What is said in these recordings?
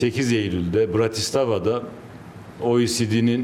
8 Eylül'de Bratislava'da OECD'nin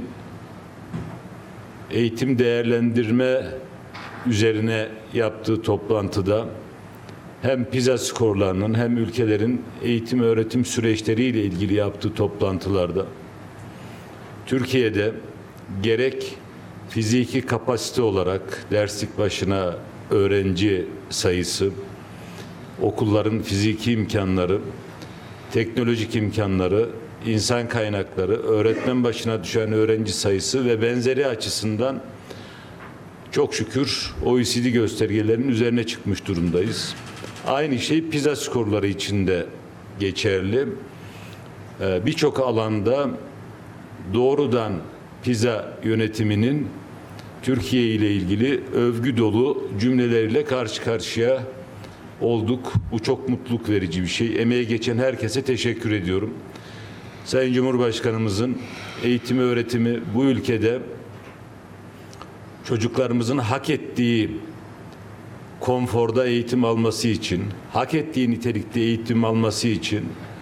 eğitim değerlendirme üzerine yaptığı toplantıda hem PISA skorlarının hem ülkelerin eğitim öğretim süreçleriyle ilgili yaptığı toplantılarda Türkiye'de gerek fiziki kapasite olarak derslik başına öğrenci sayısı, okulların fiziki imkanları, teknolojik imkanları, insan kaynakları, öğretmen başına düşen öğrenci sayısı ve benzeri açısından çok şükür OECD göstergelerinin üzerine çıkmış durumdayız. Aynı şey PISA skorları için de geçerli. Birçok alanda doğrudan PISA yönetiminin Türkiye ile ilgili övgü dolu cümleleriyle karşı karşıya olduk. Bu çok mutluluk verici bir şey. Emeğe geçen herkese teşekkür ediyorum. Sayın Cumhurbaşkanımızın eğitimi, öğretimi bu ülkede çocuklarımızın hak ettiği konforda eğitim alması için, hak ettiği nitelikte eğitim alması için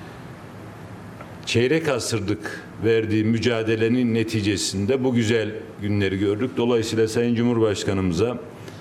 çeyrek asırlık verdiği mücadelenin neticesinde bu güzel günleri gördük. Dolayısıyla Sayın Cumhurbaşkanımıza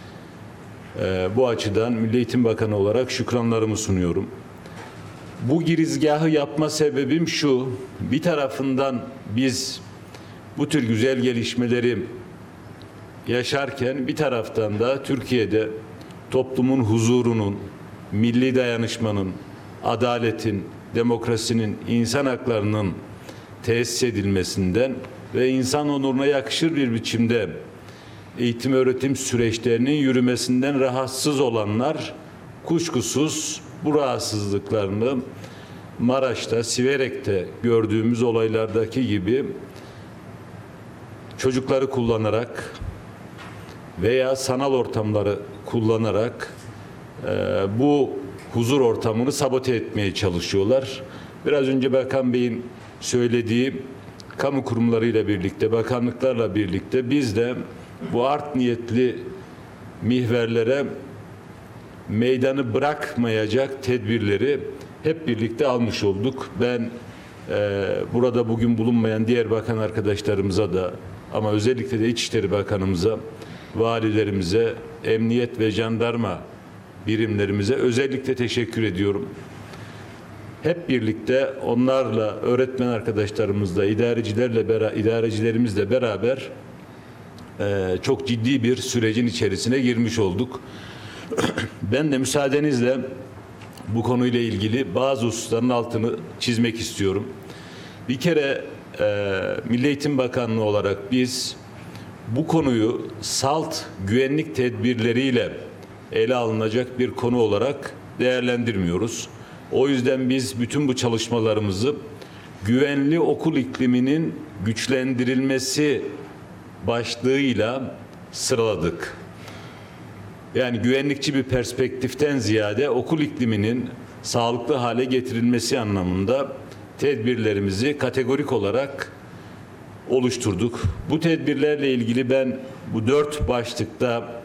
bu açıdan Milli Eğitim Bakanı olarak şükranlarımı sunuyorum. Bu girizgahı yapma sebebim şu: bir tarafından biz bu tür güzel gelişmeleri yaşarken bir taraftan da Türkiye'de toplumun huzurunun, milli dayanışmanın, adaletin, demokrasinin, insan haklarının tesis edilmesinden ve insan onuruna yakışır bir biçimde eğitim öğretim süreçlerinin yürümesinden rahatsız olanlar kuşkusuz bu rahatsızlıklarını Maraş'ta, Siverek'te gördüğümüz olaylardaki gibi çocukları kullanarak veya sanal ortamları kullanarak bu huzur ortamını sabote etmeye çalışıyorlar. Biraz önce Bakan Bey'in söylediği kamu kurumlarıyla birlikte, bakanlıklarla birlikte biz de bu art niyetli mihverlere meydanı bırakmayacak tedbirleri hep birlikte almış olduk. Ben burada bugün bulunmayan diğer bakan arkadaşlarımıza da ama özellikle de İçişleri Bakanımıza, valilerimize, emniyet ve jandarma birimlerimize özellikle teşekkür ediyorum. Hep birlikte onlarla, öğretmen arkadaşlarımızla, idarecilerimizle beraber çok ciddi bir sürecin içerisine girmiş olduk. Ben de müsaadenizle bu konuyla ilgili bazı hususların altını çizmek istiyorum. Bir kere Milli Eğitim Bakanlığı olarak biz bu konuyu salt güvenlik tedbirleriyle ele alınacak bir konu olarak değerlendirmiyoruz. O yüzden biz bütün bu çalışmalarımızı güvenli okul ikliminin güçlendirilmesi başlığıyla sıraladık. Yani güvenlikçi bir perspektiften ziyade okul ikliminin sağlıklı hale getirilmesi anlamında tedbirlerimizi kategorik olarak oluşturduk. Bu tedbirlerle ilgili ben bu 4 başlıkta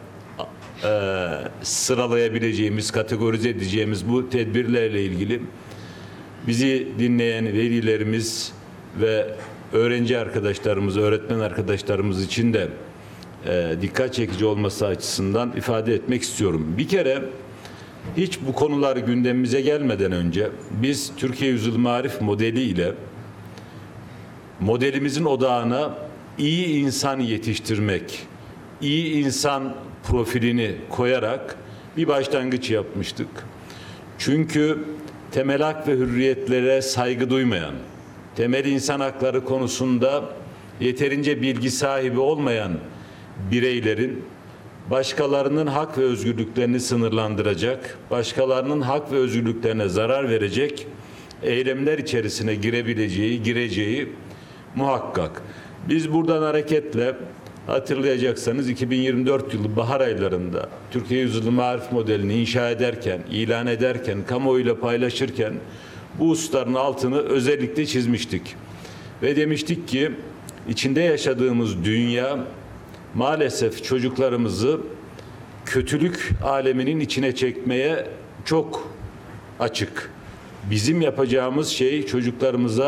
sıralayabileceğimiz, kategorize edeceğimiz bu tedbirlerle ilgili bizi dinleyen velilerimiz ve öğrenci arkadaşlarımız, öğretmen arkadaşlarımız için de dikkat çekici olması açısından ifade etmek istiyorum. Bir kere hiç bu konular gündemimize gelmeden önce biz Türkiye Yüzyıl Maarif modeli ile modelimizin odağına iyi insan yetiştirmek, iyi insan profilini koyarak bir başlangıç yapmıştık. Çünkü temel hak ve hürriyetlere saygı duymayan, temel insan hakları konusunda yeterince bilgi sahibi olmayan bireylerin başkalarının hak ve özgürlüklerini sınırlandıracak, başkalarının hak ve özgürlüklerine zarar verecek eylemler içerisine gireceği muhakkak. Biz buradan hareketle hatırlayacaksanız 2024 yılı bahar aylarında Türkiye Yüzyılı Maarif modelini inşa ederken, ilan ederken, kamuoyuyla paylaşırken bu hususların altını özellikle çizmiştik. Ve demiştik ki içinde yaşadığımız dünya maalesef çocuklarımızı kötülük aleminin içine çekmeye çok açık. Bizim yapacağımız şey çocuklarımıza